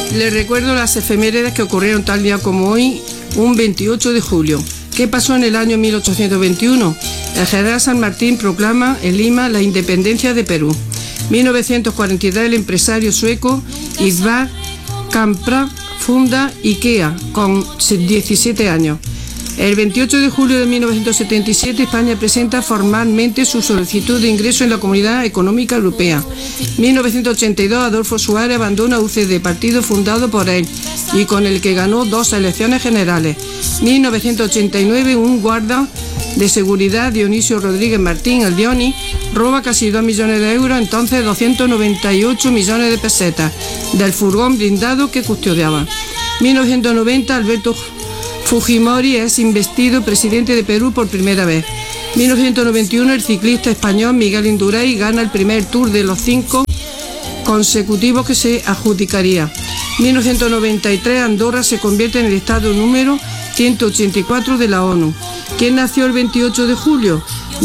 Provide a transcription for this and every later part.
Les recuerdo las efemérides que ocurrieron tal día como hoy, un 28 de julio. ¿Qué pasó en el año 1821? El general San Martín proclama en Lima la independencia de Perú. 1943, el empresario sueco Ivar Kamprad funda IKEA con 17 años. El 28 de julio de 1977, España presenta formalmente su solicitud de ingreso en la Comunidad Económica Europea. 1982, Adolfo Suárez abandona UCD, partido fundado por él y con el que ganó 2 elecciones generales. 1989, un guarda de seguridad, Dionisio Rodríguez Martín, el Dioni, roba casi 2 millones de euros, entonces 298 millones de pesetas, del furgón blindado que custodiaba. 1990, Alberto Fujimori es investido presidente de Perú por primera vez. 1991, el ciclista español Miguel Indurain gana el primer Tour de los 5 consecutivos que se adjudicaría. 1993, Andorra se convierte en el estado número 184 de la ONU. ¿Quién nació el 28 de julio?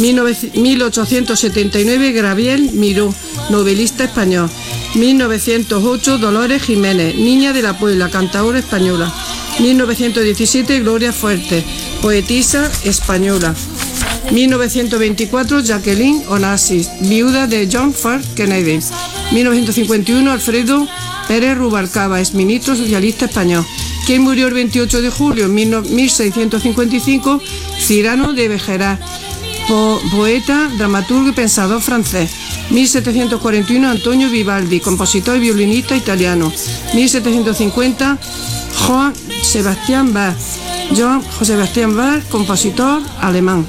1879, Gabriel Miró, novelista español. 1908, Dolores Jiménez, niña de la Puebla, cantadora española. 1917, Gloria Fuertes, poetisa española. 1924, Jacqueline Onassis, viuda de John F. Kennedy. 1951, Alfredo Pérez Rubalcaba, exministro socialista español. ¿Quién murió el 28 de julio? En 1655, Cyrano de Bergerac, poeta, dramaturgo y pensador francés. 1741, Antonio Vivaldi, compositor y violinista italiano. 1750, Johann Sebastian Bach, compositor alemán.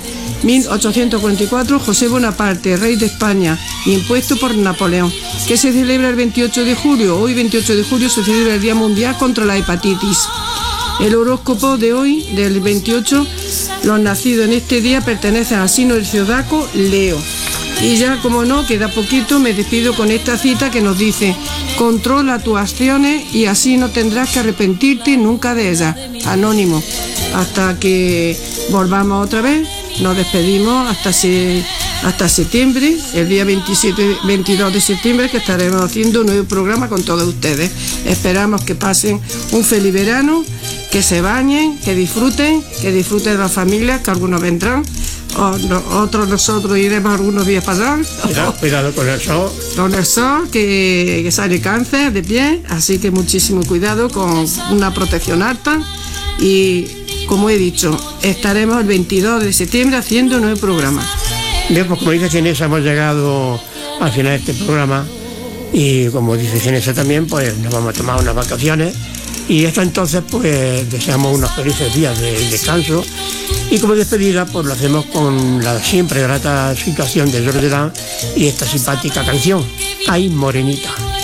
1844, José Bonaparte, rey de España, impuesto por Napoleón. ¿Qué se celebra el 28 de julio? Hoy, 28 de julio, se celebra el Día Mundial contra la Hepatitis. El horóscopo de hoy, del 28, los nacidos en este día pertenecen al signo del zodiaco Leo. Y ya, como no, queda poquito, me despido con esta cita que nos dice: controla tus acciones y así no tendrás que arrepentirte nunca de ellas. Anónimo. Hasta que volvamos otra vez, nos despedimos hasta septiembre, el día 22 de septiembre, que estaremos haciendo un nuevo programa con todos ustedes. Esperamos que pasen un feliz verano, que se bañen, que disfruten de las familias, que algunos vendrán. Otros nosotros iremos algunos días para allá. Cuidado con el sol. Con el sol, que sale cáncer de piel, así que muchísimo cuidado con una protección alta. Y como he dicho, estaremos el 22 de septiembre haciendo un nuevo programa. Bien, pues como dice Ginesa, hemos llegado al final de este programa y como dice Ginesa también, pues nos vamos a tomar unas vacaciones. Y hasta entonces, pues deseamos unos felices días de descanso. Y como despedida, pues lo hacemos con la siempre grata situación de George Dan y esta simpática canción, Ay Morenita.